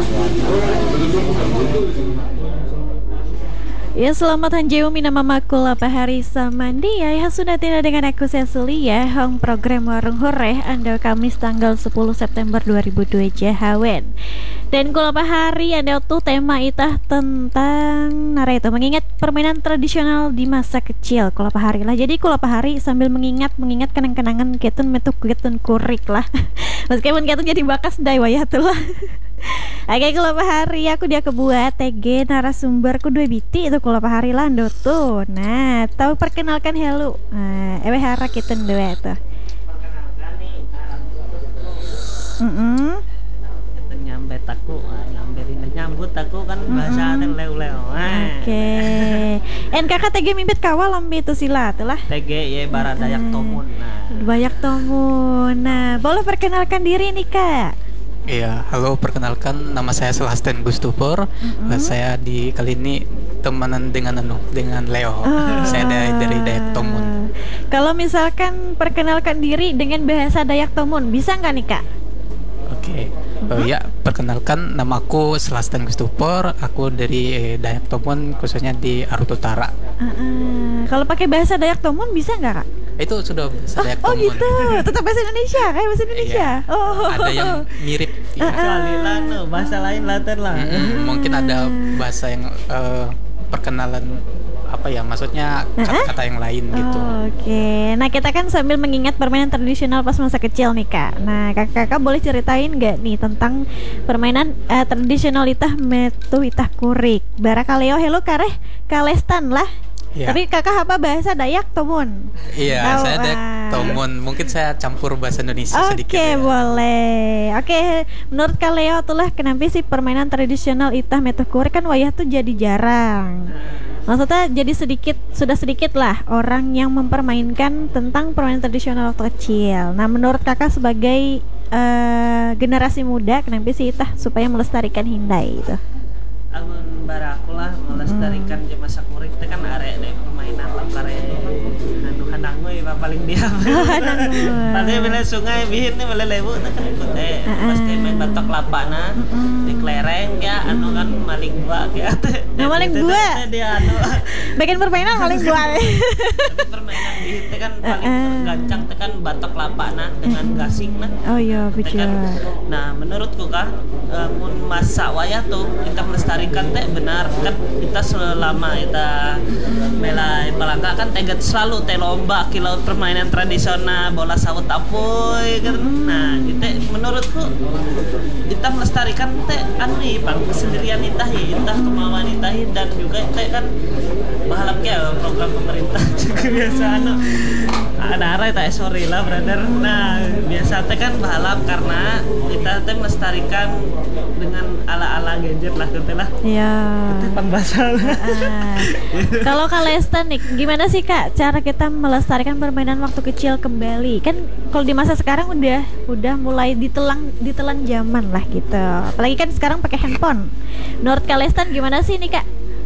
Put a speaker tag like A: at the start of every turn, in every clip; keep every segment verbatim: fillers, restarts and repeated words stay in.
A: Ya, selamat hanjeu mina mamaku lapa hari samandi ya hasunatina dengan aku Cecilia hong program Warung Hore Anda Kamis tanggal sepuluh September dua ribu dua Jahawen. Dan kulapa hari Anda tuh tema itah tentang nara itu mengingat permainan tradisional di masa kecil kulapa hari lah. Jadi kulapa hari sambil mengingat mengingat kenang-kenangan ketun metuk ketun kurik lah. Meskipun ketun jadi bakas dai wayah tuh lah. Oke, kulapa hari aku dia kebuat T G narasumberku dua biti itu kulapa hari lando tuh. Nah, tahu perkenalkan helu. Nah, ewe hara kita dua tuh. Mm-mm.
B: Kita nyambet aku, nyamberin nyambut aku kan bahasa teh leu-leu.
A: Oke. En kakak T G mimpit kawal lambe itu sila tuh lah.
B: T G ya barat Dayak Tomun. Nah,
A: Dayak Tomun. Nah, boleh perkenalkan diri nih, Kak.
C: Iya, halo, perkenalkan nama saya Selasten Gustupor. Mm-hmm. Saya di kali ini temenan dengan anu dengan Leo. Oh. Saya dari dari Dayak Tomun.
A: Kalau misalkan perkenalkan diri dengan bahasa Dayak Tomun, bisa nggak nih, Kak?
C: Oke. Okay. Mm-hmm. Oh ya, perkenalkan nama aku Selasten Gustupor. Aku dari eh, Dayak Tomun, khususnya di Arut Utara.
A: Uh-uh. Kalau pakai bahasa Dayak Tomun bisa nggak, Kak?
C: Itu sudah bahasa Dayak
A: oh,
C: Tomun.
A: Oh gitu, tetap bahasa Indonesia, kayak bahasa Indonesia.
C: Iya.
A: Oh,
C: ada yang mirip.
B: Ya. Uh, Kali lah, no. Bahasa lain latar lah.
C: Mm-hmm. Mungkin ada bahasa yang uh, perkenalan apa ya, maksudnya kata-kata yang lain gitu.
A: Oh, Oke, okay. Nah kita kan sambil mengingat permainan tradisional pas masa kecil nih, Kak. Nah kakak-kakak boleh ceritain nggak nih tentang permainan uh, tradisional itah metu itah kurik. Barakaleo helo kareh kalestan lah. Ya. Tapi kakak apa bahasa Dayak Tomun?
C: Iya, oh, saya Dayak Tomun. Mungkin saya campur bahasa Indonesia
A: okay,
C: sedikit.
A: Oke,
C: ya.
A: boleh. Oke, okay. Menurut Kak Leo itulah kenapa sih permainan tradisional itah metu kurik kan wayah tuh jadi jarang. Maksudnya jadi sedikit, sudah sedikit lah orang yang mempermainkan tentang permainan tradisional waktu kecil. Nah, menurut kakak sebagai uh, generasi muda, kenapa sih itah supaya melestarikan hindai itu?
B: Amun baraku lah melestarikan hmm. masa kurik itu kan arek deh permainan lakare anu hanangui paling diam.
A: Oh, hanangui.
B: Tadi bila sungai bihin nih boleh lebu itu kan ikut eh pasti main batok lapana di kelereng ya anu kan maling gua kayak
A: nah, maling gua
B: dia anu
A: bikin permainan maling gua.
B: Permainan bihin itu kan paling gancang itu kan batok lapana dengan gasing nah.
A: Oh iya betul.
B: Nah menurutku kah mun masa wayah tuh kita melestarikan teh benar kan kita selama kita melai pelangga kan tegat selalu teh lomba kilau permainan tradisional bola sawut apoy kan. Nah kita menurutku kita melestarikan teh anu pang kesendirian itahi entah kemauan itahi dan juga teh kan bahalap ya program pemerintah juga biasa anu ada arah teh sorry lah brother. Nah biasa teh kan bahalap karena kita teh melestarikan dengan ala-ala gadget lah gitu lah.
A: Iya.
B: Itu pembahasan.
A: Uh, kalau Kak Lestan nih, gimana sih Kak cara kita melestarikan permainan waktu kecil kembali? Kan kalau di masa sekarang udah udah mulai ditelan ditelan zaman lah gitu. Apalagi kan sekarang pakai handphone. Menurut Kak Lestan gimana sih nih Kak?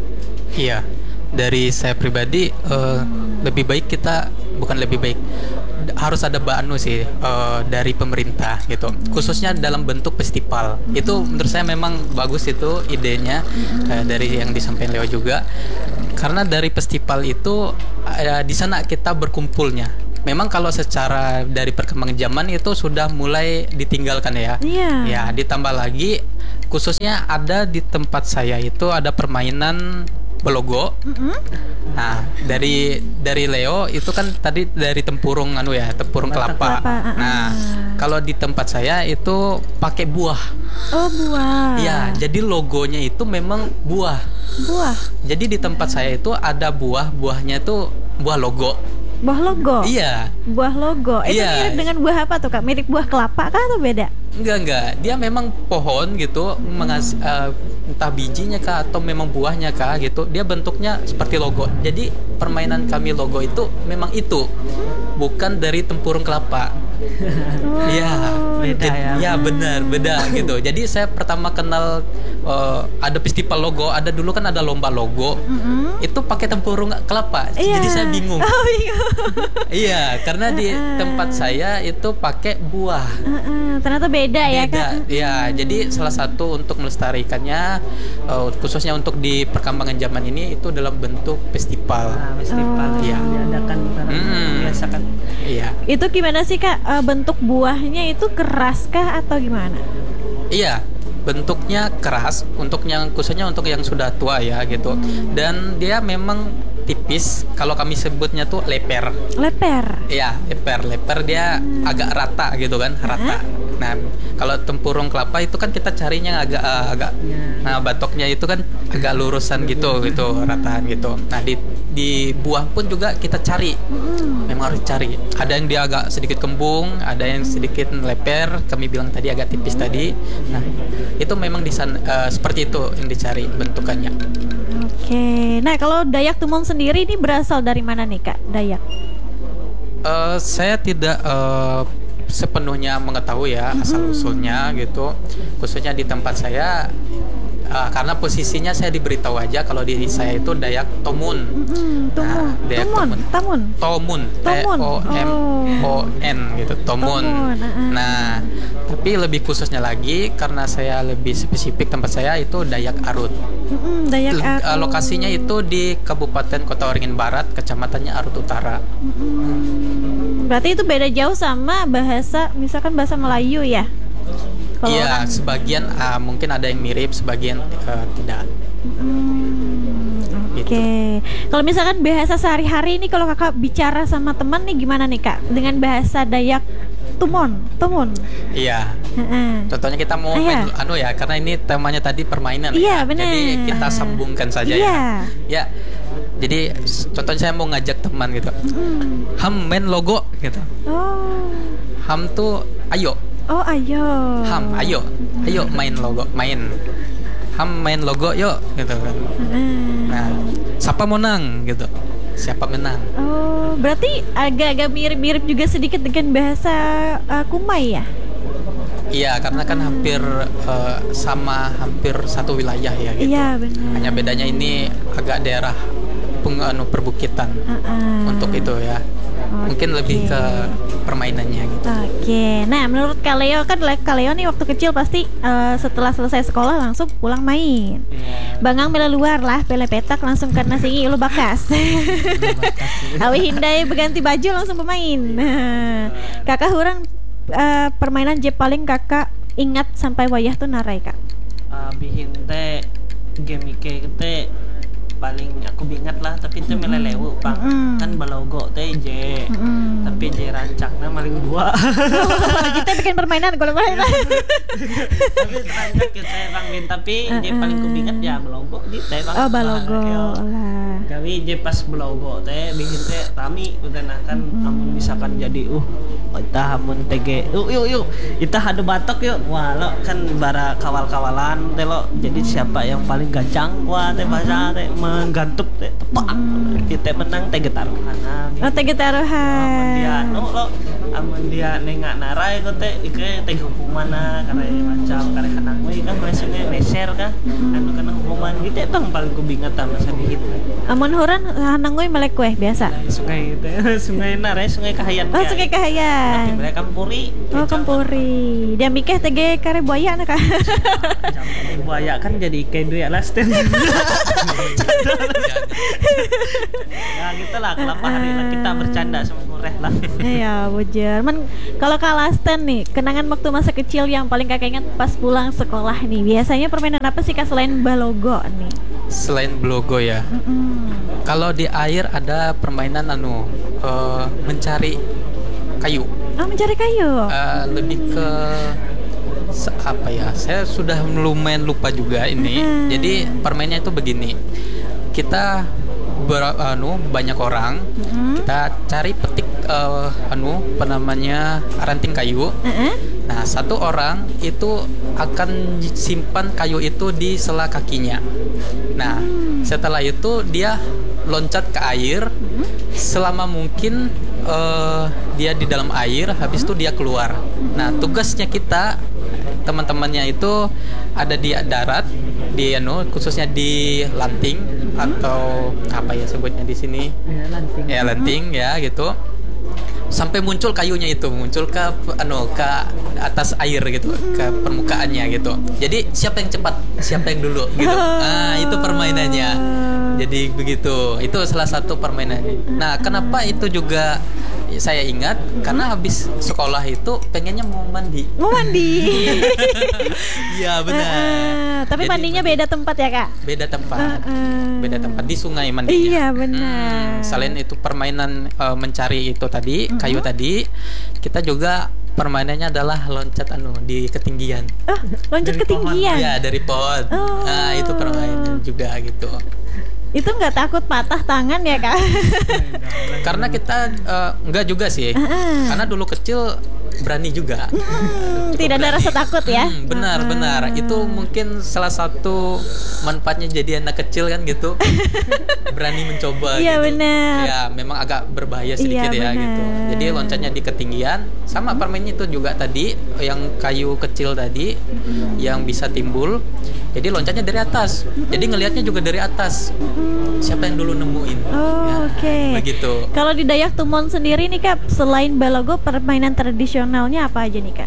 C: Iya. Dari saya pribadi uh, lebih baik kita bukan lebih baik harus ada banu sih uh, dari pemerintah gitu, khususnya dalam bentuk festival. Itu menurut saya memang bagus itu idenya uh, dari yang disampaikan Leo juga, karena dari festival itu uh, di sana kita berkumpulnya. Memang kalau secara dari perkembangan zaman itu sudah mulai ditinggalkan ya.
A: Yeah.
C: Ya, ditambah lagi khususnya ada di tempat saya itu ada permainan belogo. Mm-hmm. Nah, dari dari Leo itu kan tadi dari tempurung anu ya, tempurung kelapa. kelapa. Uh-uh. Nah, kalau di tempat saya itu pakai buah.
A: Oh, buah.
C: Iya, jadi logonya itu memang buah.
A: Buah.
C: Jadi di tempat saya itu ada buah, buahnya itu buah logo.
A: Buah logo?
C: Iya.
A: Buah logo. Itu
C: iya.
A: mirip dengan buah apa tuh Kak? Mirip buah kelapa kah atau beda?
C: Enggak, enggak. Dia memang pohon gitu, hmm. mengas- uh, entah bijinya kah atau memang buahnya kah gitu. Dia bentuknya seperti logo. Jadi permainan kami logo itu memang itu. Bukan dari tempurung kelapa.
A: Oh.
C: Iya,
B: Beda
C: Jadi-
B: ya.
C: ya benar, beda gitu. Jadi saya pertama kenal eh, ada festival logo, ada dulu kan ada lomba logo.
A: Mm-mm.
C: Itu pakai tempurung kelapa.
A: Iya.
C: Jadi saya bingung.
A: Oh, bingung.
C: Iya, karena di tempat saya itu pakai buah.
A: Heeh, ternyata beda, ya
C: Beda.
A: Kak.
C: Ya, jadi salah satu untuk melestarikannya eh, khususnya untuk di perkembangan zaman ini itu dalam bentuk festival.
B: Nah, festival
A: Oh.
B: yang diadakan sekarang
C: Mm.
B: biasa kan.
C: Iya.
A: Itu gimana sih Kak? Eh, bentuk buahnya itu keras kah atau gimana?
C: Iya, bentuknya keras untuk yang khususnya untuk yang sudah tua ya gitu. Dan dia memang tipis, kalau kami sebutnya tuh leper.
A: Leper.
C: Iya, leper. Leper dia agak rata gitu kan, rata. Nah, kalau tempurung kelapa itu kan kita carinya agak eh, agak nah batoknya itu kan agak lurusan gitu gitu, rataan gitu. Nah, di di buah pun juga kita cari. Memang harus cari. Ada yang dia agak sedikit kembung, ada yang sedikit leper, kami bilang tadi agak tipis tadi. Nah, itu memang di sana eh, seperti itu yang dicari bentukannya.
A: Oke. Nah, kalau Dayak Tumon sendiri ini berasal dari mana nih Kak? Dayak.
C: Eh, saya tidak eh, sepenuhnya mengetahui ya asal usulnya gitu, khususnya di tempat saya eh, karena posisinya saya diberitahu aja kalau di saya itu Dayak Tomun.
A: Hmm, Tumon.
C: Nah, Dayak
A: Tumon.
C: Tomun.
A: Tamun.
C: Tomun, T
A: Tomun.
C: O M O N gitu, Tomun.
A: Tomun, ah.
C: Nah, tapi lebih khususnya lagi karena saya lebih spesifik tempat saya itu Dayak Arut.
A: Mm-mm, Dayak
C: L-
A: Arut.
C: eh, Lokasinya itu di Kabupaten Kota Waringin Barat, kecamatannya Arut Utara.
A: Berarti itu beda jauh sama bahasa, misalkan bahasa Melayu ya? Kalau
C: Iya,
A: orang-
C: sebagian ah, mungkin ada yang mirip, sebagian eh, tidak.
A: Hmm, Oke.
C: Gitu.
A: Kalau misalkan bahasa sehari-hari ini kalau kakak bicara sama teman nih gimana nih kak? Dengan bahasa Dayak Tumon, Tumun.
C: Iya.
A: Heeh.
C: Contohnya kita mau
A: Ah,
C: main
A: iya.
C: anu ya, karena ini temanya tadi permainan
A: Iya,
C: ya.
A: benar.
C: Jadi kita sambungkan saja
A: Iya.
C: ya. Ya. Jadi s- contohnya saya mau ngajak teman gitu.
A: Hmm.
C: Ham main logo gitu.
A: Oh,
C: Ham tuh ayo.
A: oh ayo.
C: Ham ayo. Ayo main logo, main. Ham main logo yuk gitu kan.
A: Heeh.
C: Nah, siapa menang gitu. Siapa menang?
A: Oh, berarti agak-agak mirip-mirip juga sedikit dengan bahasa uh, Kumai ya?
C: Iya, karena kan hampir eh, sama hampir satu wilayah ya gitu.
A: Iya benar.
C: Hanya bedanya ini agak daerah penganu perbukitan
A: Heeh.
C: untuk itu ya. Mungkin lebih
A: Oke.
C: ke permainannya gitu.
A: Oke, nah menurut Kaleo kan Kaleo nih waktu kecil pasti eh, setelah selesai sekolah langsung pulang main. Bangang bela luar lah, bela petak langsung karena singi ulu bakas. Awi hindai berganti baju langsung bermain. Nah, kakak hurang eh, permainan je paling kakak ingat sampai wayah tuh narai kak.
B: Ah, bihin teh game Ike teh paling aku bingat lah, tapi itu melelewu pang
A: Mm-mm.
B: kan balogo teh je
A: Mm-mm.
B: tapi je rancaknya maling dua.
A: Kita bikin permainan kalau permainan.
B: Tapi rancak kita bang Bin, tapi je paling ku bingat ya balogo di teh bang.
A: Oh balogo
B: Wah, yo.
A: lah.
B: Gawi je pas belogo teh bikin teh rami utana kan amun misalkan jadi uh kita amun tege yuk yuk yuk kita ada batok yuk wah lo kan bara kawal-kawalan teh lo jadi siapa yang paling gancang wah teh bahasa teh menggantuk teh tepak kita menang teh getaruhan
A: Oh tege
B: amun
A: taruhan.
B: dia no lo amun dia nengak narai kok teh ike teh hukuman karena macam karena hanang we kan biasanya neser kan anu kana hukuman gitu bang paling ku bingat sama sabi gitu.
A: Amun huran hanangoy melek kue biasa.
B: Sungai itu sungai narai sungai kahayan
A: Oh sungai
B: tapi
A: kahayan.
B: mereka kampuri
A: Oh kempuri. Dia mikir tege kare buaya nak kak.
B: buaya kan jadi kayak duit lasten ya gitu lah kelapa hari lah kita bercanda sama mureh lah.
A: Iya bujer. Man kalau kalasten nih kenangan waktu masa kecil yang paling kakak ingat pas pulang sekolah nih. Biasanya permainan apa sih kak selain balogo nih?
C: Selain blogo ya.
A: Mm-mm.
C: Kalau di air ada permainan anu eh, mencari kayu.
A: Oh mencari kayu.
C: Eh, lebih ke se- apa ya? Saya sudah lumayan lupa juga ini.
A: Mm-mm.
C: Jadi permainnya itu begini. Kita ber- anu banyak orang.
A: Mm-mm.
C: Kita cari petik eh, anu apa namanya ranting kayu.
A: Uh-uh.
C: Nah, satu orang itu akan simpan kayu itu di sela kakinya. Nah, setelah itu dia loncat ke air selama mungkin eh, dia di dalam air, habis itu dia keluar. Nah, tugasnya kita teman-temannya itu ada di darat, di anu khususnya di lanting atau apa ya sebutnya di sini?
B: Ya, lanting.
C: Ya, lanting ya gitu. Sampai muncul kayunya itu, muncul ke anu ke atas air gitu, ke permukaannya gitu. Jadi siapa yang cepat, siapa yang dulu gitu. Nah, itu permainannya. Jadi begitu. Itu salah satu permainannya. Nah, kenapa itu juga saya ingat karena habis sekolah itu pengennya mau mandi.
A: Mau mandi.
C: Iya, benar.
A: Uh, tapi
C: Jadi,
A: mandinya beda tempat ya, Kak?
C: Beda tempat.
A: Uh, uh.
C: Beda tempat di sungai mandinya.
A: Iya, benar.
C: Hmm, selain itu permainan uh, mencari itu tadi, uh-huh. kayu tadi, kita juga permainannya adalah loncat anu di ketinggian.
A: Oh, loncat
B: Dari
A: ketinggian.
C: Iya, dari pohon.
A: Oh.
C: Nah, itu permainan juga gitu.
A: Itu nggak takut patah tangan ya, Kak?
C: Karena kita uh, enggak juga sih.
A: Uh-uh.
C: Karena dulu kecil berani juga.
A: Hmm, tidak ada rasa takut ya?
C: Hmm, benar,
A: uh-uh.
C: benar. Itu mungkin salah satu manfaatnya jadi anak kecil kan gitu. Berani mencoba
A: Iya,
C: gitu.
A: benar.
C: Ya, memang agak berbahaya sedikit
A: Iya,
C: ya
A: benar.
C: gitu. Jadi loncatnya di ketinggian, sama permainnya itu juga tadi yang kayu kecil tadi
A: Mm-mm.
C: yang bisa timbul. Jadi loncatnya dari atas. Jadi ngelihatnya juga dari atas. Siapa yang dulu nemuin?
A: Oh,
C: Ya,
A: oke. Okay.
C: Begitu.
A: Kalau di Dayak Tumon sendiri nih, Kak, selain balogo, permainan tradisionalnya apa aja nih, Kak?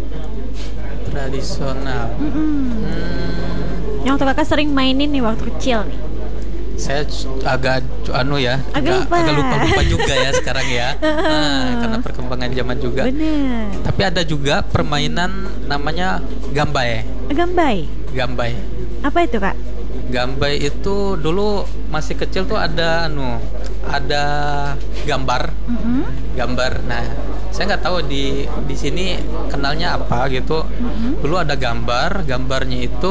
C: Tradisional.
A: Mm-mm.
C: Hmm,
A: Yang waktu Kakak sering mainin nih waktu kecil nih.
C: saya c- agak c- anu ya,
A: Agak lupa.
C: agak lupa lupa juga ya sekarang ya. Nah, karena perkembangan zaman juga.
A: Bener.
C: Tapi ada juga permainan namanya gambay.
A: Gambai.
C: Gambay.
A: Apa itu, Kak?
C: Gambay itu dulu masih kecil tuh ada anu, ada gambar,
A: Mm-mm.
C: gambar. Nah, saya nggak tahu di di sini kenalnya apa gitu.
A: Mm-mm.
C: Dulu ada gambar, gambarnya itu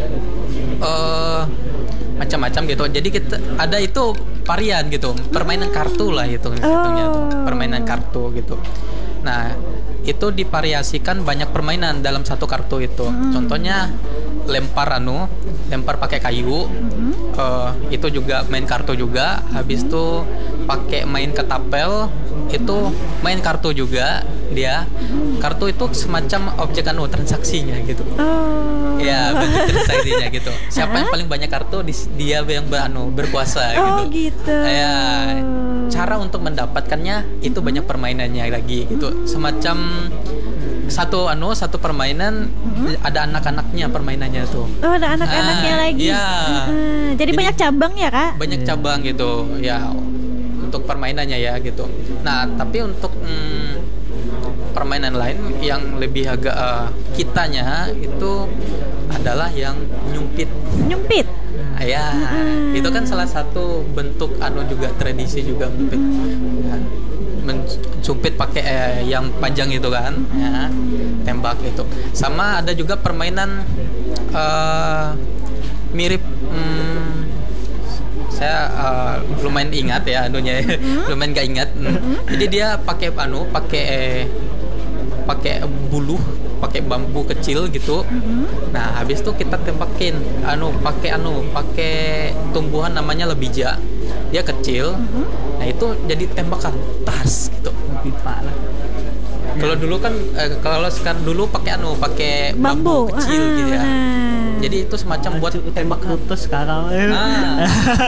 C: eh macam-macam gitu. Jadi kita ada itu varian gitu, permainan kartu lah itu hitungnya tuh,
A: Oh.
C: permainan kartu gitu. Nah, itu divariasikan banyak permainan dalam satu kartu itu.
A: Mm.
C: Contohnya lempar anu, lempar pakai kayu.
A: Mm-mm.
C: Eh, itu juga main kartu juga. Habis itu pakai main ketapel, itu main kartu juga dia. Kartu itu semacam objek anu transaksinya gitu.
A: Oh.
C: Ya, bentuk transaksinya gitu. Siapa yang paling banyak kartu di- dia yang ber, anu, berkuasa
A: Oh,
C: gitu.
A: gitu.
C: Ya, cara untuk mendapatkannya itu banyak permainannya lagi gitu. Semacam satu anu satu permainan ada anak-anaknya permainannya tuh.
A: Oh, ada anak-anaknya
C: Ah,
A: lagi.
C: iya.
A: Heeh. Jadi,
C: Jadi-
A: banyak cabang ya, Kak?
C: Banyak cabang gitu ya untuk permainannya ya gitu. Nah, tapi untuk mm, permainan lain yang lebih agak eh, kitanya itu adalah yang nyumpit.
A: Nyumpit.
C: Ah, ya,
A: Mm-mm.
C: itu kan salah satu bentuk anu juga tradisi juga nyumpit. Ya, mencumpit pakai eh, yang panjang itu kan, ya, tembak itu. Sama ada juga permainan eh, mirip hmm, saya uh, lumayan ingat ya anunya lumayan gak ingat. Hmm. Jadi dia pakai anu pakai eh, pakai bulu, pakai bambu kecil gitu. Nah, habis itu kita tembakin anu pakai anu pakai tumbuhan namanya lebija. Dia kecil. Nah, itu jadi tembakan tas gitu.
B: Pipa lah.
C: Kalau dulu kan eh, kalau sekarang dulu pakai anu pakai
A: Bambu.
C: bambu kecil
A: Ah,
C: gitu ya.
A: benar.
C: Jadi itu semacam buat
B: tembak tutus sekarang.
C: Ah.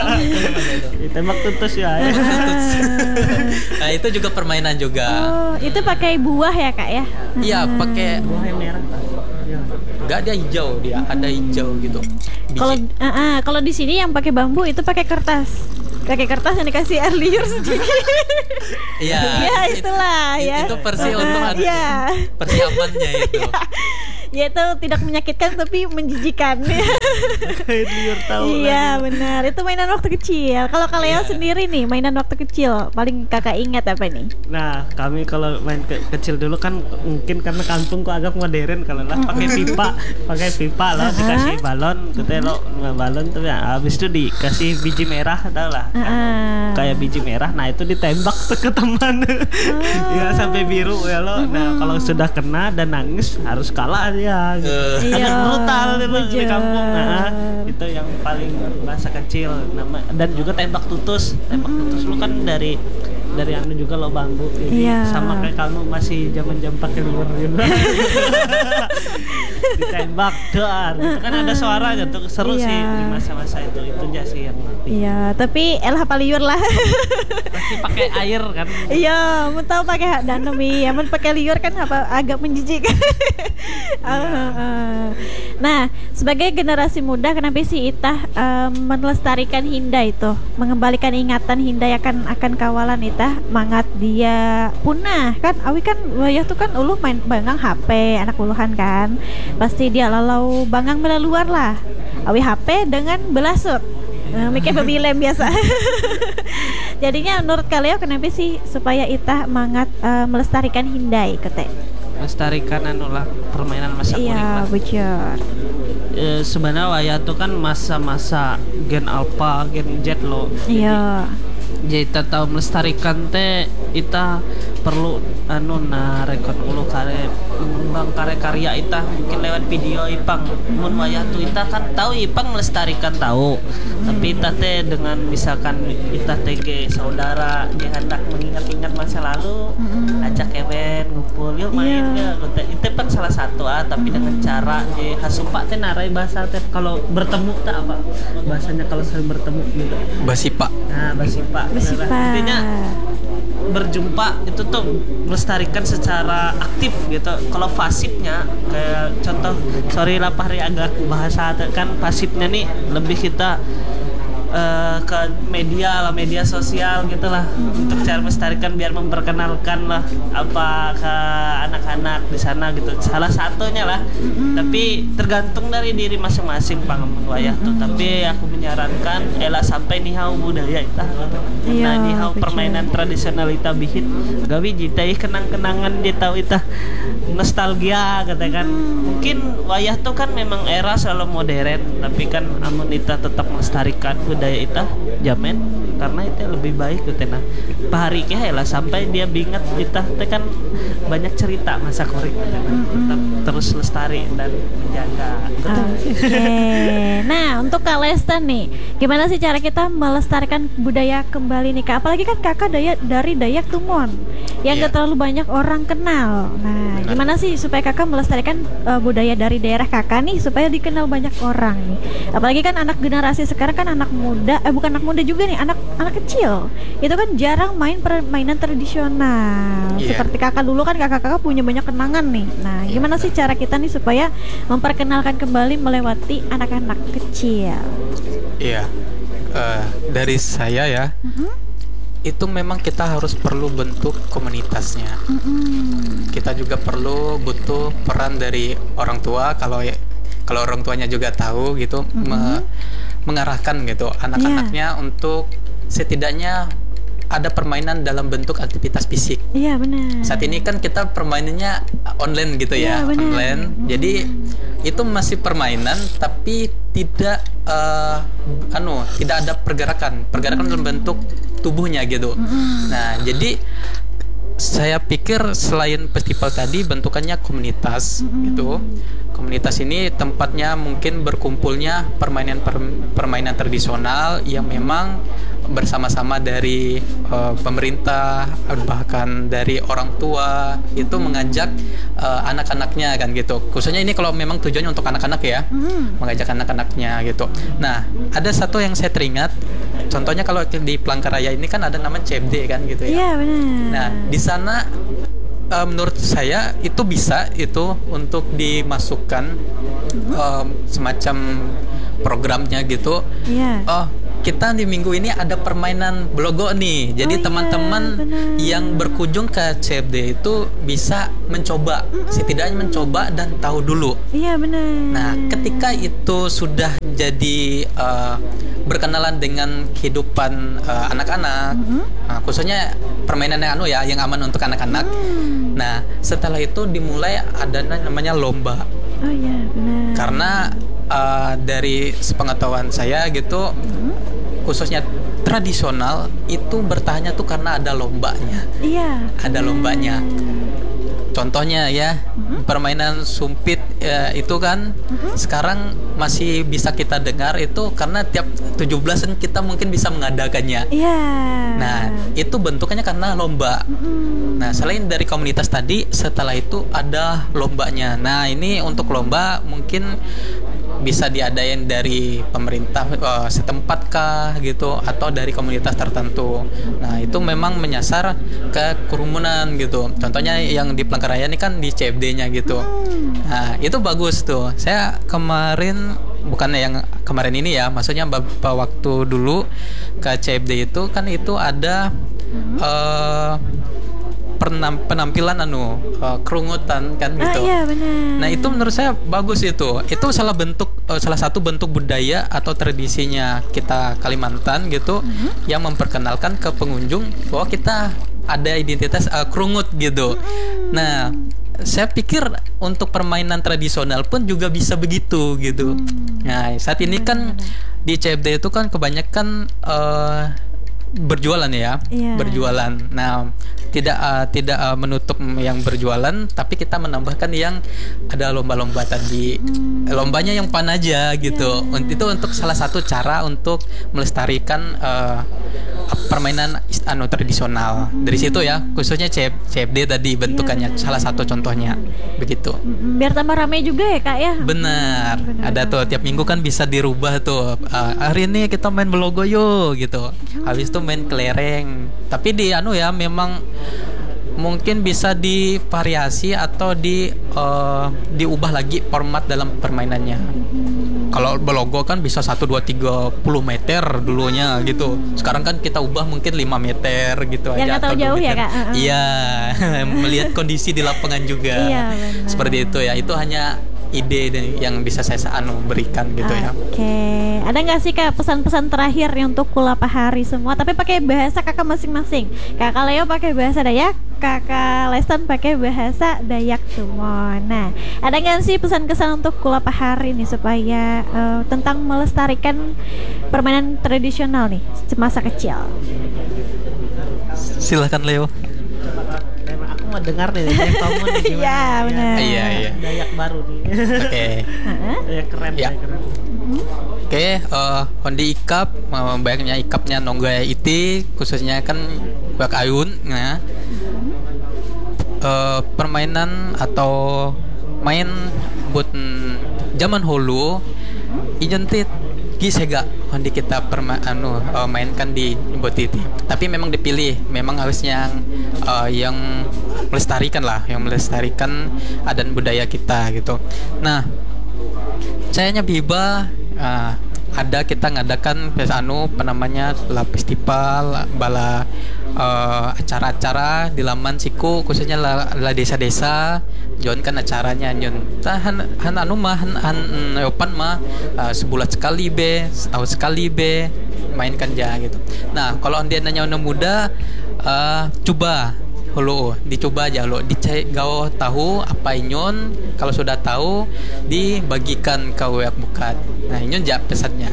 B: Tembak tutus ya.
C: Nah, itu juga permainan juga.
A: Oh, itu pakai buah ya, Kak ya?
C: Iya, pakai
B: Buah yang merah. Iya.
C: enggak dia hijau dia, ada hijau gitu. Biji.
A: Kalau uh, uh, kalau di sini yang pakai bambu itu pakai kertas. Pakai kertas yang dikasih air liur sedikit.
C: Iya.
A: Ya,
C: it-
A: itulah
C: it-
A: ya.
C: Itu versi
A: Uh,
C: untuk anu,
A: iya.
C: versi amannya itu.
A: Ya itu tidak menyakitkan tapi menjijikan.
B: Liur tahu
A: Iya
B: lagi.
A: benar, itu mainan waktu kecil. Kalau kalian
C: Iya.
A: sendiri nih mainan waktu kecil paling kakak ingat apa nih?
B: Nah, kami kalau main ke- kecil dulu kan mungkin karena kampung kok agak modern kalau lah pakai pipa, pakai pipa lah dikasih balon, kita lo balon tuh ya. Habis itu dikasih biji merah tau lah. kan?
A: Uh-uh.
B: Kayak biji merah. Nah, itu ditembak tuh ke teman. Ya sampai biru ya lo. Nah, kalau sudah kena dan nangis harus kalah dia. Gitu.
C: Eh,
A: Iya,
B: Agak brutal dulu di
A: bener.
B: kampung. Nah, itu yang paling masa kecil nama dan juga tembak tutus. Tembak tutus lu kan dari dari anu juga lo bambu jadi
A: Iya.
B: sama kayak kamu masih zaman-zaman pakai liur gitu. Ditembak dar gitu kan ada suaranya tuh seru
A: Iya.
B: sih di masa-masa itu itu aja sih yang nanti
A: Iya, tapi elah paliur lah.
B: pasti pakai air kan.
A: Iya, mau tahu pakai hak dan demi, ya mau pakai liur kan apa agak menjijikkan. Ah, ah. Nah, sebagai generasi muda, kenapa sih Itah eh, melestarikan Hinda itu, mengembalikan ingatan Hinda akan akan kawalan Itah, mangat dia punah kan? Awi kan wayah tuh kan uluh main bangang H P anak uluhan kan, pasti dia lalau bangang melaluar lah. Awi H P dengan belasut. Nah, mikir bebilem biasa. Jadinya menurut kalian kenapa sih supaya Itah mangat uh, melestarikan Hindai kete?
B: Melestarikan anu lah permainan masa kuning
A: Iya,
B: lah.
A: bocor.
B: E, sebenarnya wayah tuh kan masa-masa gen alpha, gen Z lo.
A: Iya.
B: Jadi kita tahu melestarikan teh kita perlu anu na rekod ulu kare mengembang karya-karya ita mungkin lewat video ipang mun wayah tuh ita kan tahu ipang melestarikan tahu tapi ita teh dengan misalkan ita tege saudara dia hendak mengingat-ingat masa lalu ajak event ngumpul yuk main
A: Iya.
B: ya itu kan salah satu ah tapi dengan cara je hasumpa teh narai bahasa teh kalau bertemu tak apa bahasanya kalau sering bertemu gitu
C: Basipa.
B: nah basipa
A: Besipa.
B: intinya berjumpa itu tuh melestarikan secara aktif gitu. Kalau pasifnya kayak contoh sorry lah Fahri agak bahasa kan pasifnya nih lebih kita uh, ke media lah media sosial gitulah untuk cara melestarikan biar memperkenalkan lah apa ke anak-anak di sana gitu salah satunya lah tapi tergantung dari diri masing-masing pangamun wayah tuh tapi aku menyarankan elah sampai nihau budaya itah gitu.
A: Iya,
B: Nah nihau
A: betul.
B: permainan tradisional itah bihin gawi jitai kenang-kenangan dia tahu itah nostalgia katakan mungkin wayah tuh kan memang era selalu modern tapi kan amun itah tetap melestarikan budaya itah jamin karena itu lebih baik gitu nah pahari keh lah sampai dia binget itah teh kan banyak cerita masa korik gitu, nah. Tetap terus lestari dan dijaga
A: Oke. Nah, untuk Kak Lesta nih, gimana sih cara kita melestarikan budaya kembali nih Kak? Apalagi kan Kakak daya dari Dayak Tumon yang
C: Iya.
A: gak terlalu banyak orang kenal. Nah,
C: Benar.
A: gimana sih supaya Kakak melestarikan uh, budaya dari daerah Kakak nih supaya dikenal banyak orang nih? Apalagi kan anak generasi sekarang kan anak muda, eh bukan anak muda juga nih, anak anak kecil. Itu kan jarang main permainan tradisional.
C: Iya.
A: Seperti Kakak dulu kan kakak-kakak punya banyak kenangan nih. Nah, gimana sih cara kita nih supaya memperkenalkan kembali melewati anak-anak kecil?
C: Iya. Eh, dari saya ya,
A: Mm-mm.
C: itu memang kita harus perlu bentuk komunitasnya.
A: Mm-mm.
C: Kita juga perlu butuh peran dari orang tua kalau ya- kalau orang tuanya juga tahu gitu me- mengarahkan gitu anak-anaknya untuk setidaknya ada permainan dalam bentuk aktivitas fisik.
A: Iya benar.
C: Saat ini kan kita permainannya online gitu ya,
A: Iya, benar.
C: online. Jadi itu masih permainan tapi tidak eh, anu, tidak ada pergerakan, pergerakan dalam bentuk tubuhnya gitu. Nah, jadi saya pikir selain festival tadi bentukannya komunitas gitu. Komunitas ini tempatnya mungkin berkumpulnya permainan permainan tradisional yang memang bersama-sama dari uh, pemerintah bahkan dari orang tua itu mengajak uh, anak-anaknya kan gitu. Khususnya ini kalau memang tujuannya untuk anak-anak ya,
A: Mm.
C: mengajak anak-anaknya gitu. Nah, ada satu yang saya teringat. Contohnya kalau di Palangkaraya ini kan ada nama C F D kan gitu ya.
A: Iya benar.
C: Nah, di sana uh, menurut saya itu bisa itu untuk dimasukkan um, semacam programnya gitu.
A: Iya.
C: Oh, kita di minggu ini ada permainan blogo nih. Jadi
A: Oh, iya,
C: teman-teman
A: benar.
C: yang berkunjung ke C F D itu bisa mencoba, setidaknya mencoba dan tahu dulu.
A: Iya benar.
C: Nah, ketika itu sudah jadi uh, berkenalan dengan kehidupan uh, anak-anak, nah, khususnya permainan yang anu ya, yang aman untuk anak-anak.
A: Hmm.
C: Nah, setelah itu dimulai ada namanya lomba.
A: Oh iya benar.
C: Karena uh, dari sepengetahuan saya gitu, khususnya tradisional itu bertahannya tuh karena ada lombanya.
A: Iya.
C: Ada lombanya. Contohnya ya, mm-hmm. permainan sumpit ya, itu kan mm-hmm. sekarang masih bisa kita dengar itu karena tiap tujuh belasan kita mungkin bisa mengadakannya.
A: Yeah.
C: Nah, itu bentuknya karena lomba. Mm-hmm. Nah, selain dari komunitas tadi, setelah itu ada lombanya. Nah, ini untuk lomba mungkin bisa diadain dari pemerintah uh, setempat kah gitu atau dari komunitas tertentu. Nah, itu memang menyasar ke kerumunan gitu. Contohnya yang di Palangkaraya ini kan di C F D-nya gitu. Nah, itu bagus tuh. Saya kemarin bukan yang kemarin ini ya, maksudnya beberapa waktu dulu ke C F D itu kan itu ada uh, penampilan anu uh, kerungutan kan gitu.
A: Ah, iya, benar.
C: Nah, itu menurut saya bagus itu. Itu salah bentuk uh, salah satu bentuk budaya atau tradisinya kita Kalimantan gitu mm-hmm. yang memperkenalkan ke pengunjung bahwa kita ada identitas uh, kerungut gitu. Mm-hmm. Nah, saya pikir untuk permainan tradisional pun juga bisa begitu gitu. Mm-hmm. Nah, saat ini kan di C F D itu kan kebanyakan uh, berjualan ya, yeah. berjualan. Nah, tidak uh, tidak uh, menutup yang berjualan, tapi kita menambahkan yang ada lomba-lomba tadi. Hmm. Lombanya yang fun aja gitu. Yeah. Itu untuk salah satu cara untuk melestarikan uh, permainan anu tradisional. Hmm. Dari situ ya, khususnya C F D tadi bentukannya yeah. salah satu contohnya begitu.
A: Biar tambah ramai juga ya, Kak ya.
C: Benar. Hmm, benar. Ada tuh tiap minggu kan bisa dirubah tuh. Uh, hari ini kita main belogo yuk gitu. Hmm. Habis itu main kelereng. Tapi di anu ya memang mungkin bisa divariasi atau di uh, diubah lagi format dalam permainannya. Hmm. Kalau belogo kan bisa satu, dua, tiga puluh meter dulunya gitu. Sekarang kan kita ubah mungkin lima meter gitu
A: yang
C: aja.
A: Yang atau jauh meter. Ya Kak? Uh-uh.
C: Iya, melihat kondisi di lapangan juga.
A: Iya,
C: seperti itu ya. Itu hanya ide yang bisa saya anu berikan gitu ya.
A: Oke, okay. Ada nggak sih Kak pesan-pesan terakhir untuk Kulapahari semua? Tapi pakai bahasa Kakak masing-masing. Kakak Leo pakai bahasa Dayak, Kakak Lestan pakai bahasa Dayak semua. Nah, ada nggak sih pesan-kesan untuk Kulapahari nih supaya uh, tentang melestarikan permainan tradisional nih semasa kecil?
C: Silahkan Leo.
B: Aku mau dengar nih Dayak Tomon nih gimana.
A: Iya, benar.
C: Iya, iya.
B: Dayak baru nih.
C: Oke. Okay.
B: Dayak keren,
C: ya.
B: Dayak keren.
C: Oke, okay, uh, Hondi Ikap, uh, banyaknya Ikapnya Nonggaya Iti, khususnya kan Bak Ayun, nah. Uh, permainan atau main buat zaman hulu, ijentit sega Hondi kita perma anu uh, mainkan di Botiti. Tapi memang dipilih, memang harus yang uh, yang melestarikan lah, yang melestarikan adat budaya kita gitu. Nah, sayanya Biba uh, ada kita ngadakan anu apa namanya lah festival bala uh, acara-acara di laman siku khususnya lah, lah desa-desa Jon kan acaranya Jon tahan han anu mah han, han opan mah uh, sebulan sekali be setahun sekali be mainkan ja gitu. Nah kalau dia nanya anak muda uh, coba hulu dicoba aja lo dicek gawe tahu apa inyon kalau sudah tahu dibagikan ke weak bukat. Nah inyon ja pesannya.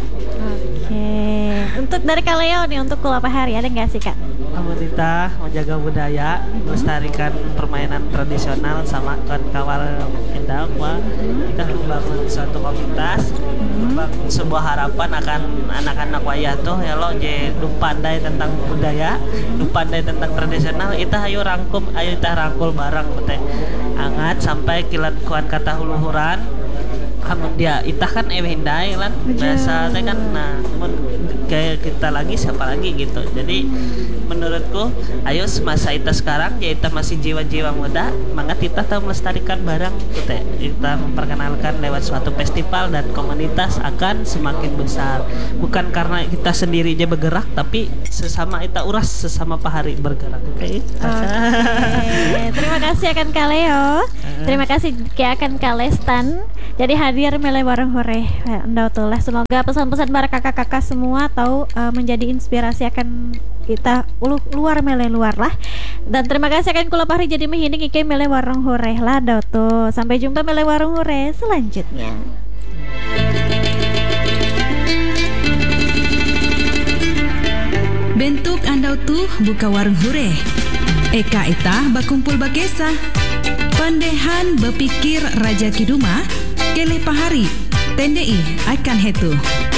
A: Oke, untuk dari Kak Leo nih untuk Kulapahari ada nggak sih Kak?
B: Pemerintah menjaga budaya, melestarikan permainan tradisional sama kawan-kawan indah wah kita membangun suatu komunitas, membangun sebuah harapan akan anak-anak wayah tuh ya lo je lu pandai tentang budaya, lu pandai tentang tradisional, kita ayo rangkum, ayo kita rangkul bareng teh. Angat sampai kilat kuan kata huluhuran. Amun dia itah kan eweh hindai lan biasa teh kan nah mun kayak kita lagi siapa lagi gitu. Jadi menurutku ayo semasa kita sekarang ya kita masih jiwa-jiwa muda maka kita tahu melestarikan barang gitu ya. Kita memperkenalkan lewat suatu festival dan komunitas akan semakin besar bukan karena kita sendiri aja bergerak tapi sesama kita uras sesama pahari bergerak. Oke okay?
A: Okay. Terima kasih akan Kak Leo, terima kasih akan Kak Lestan jadi hadir mele warung hore ndautulah. Semoga pesan-pesan para kakak-kakak semua tahu uh, menjadi inspirasi akan kita ulu luar mele luar lah. Dan terima kasih akan Kulapahari jadi mehinding ike mele warung hore lah dauto. Sampai jumpa mele warung hore selanjutnya.
D: Bentuk andau tuh buka warung hore. Eka itah bakumpul bakesa. Pandehan berpikir Raja Kiduma, keleh pahari, tendei akan hetu.